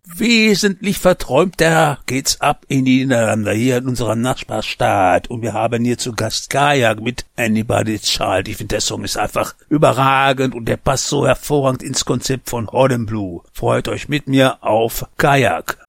Wesentlich verträumter geht's ab in die Niederlande, hier in unserer Nachbarstadt. Und wir haben hier zu Gast Kajak mit Anybody's Child. Ich finde, der Song ist einfach überragend und der passt so hervorragend ins Konzept von Horn Blue. Freut euch mit mir auf Kajak.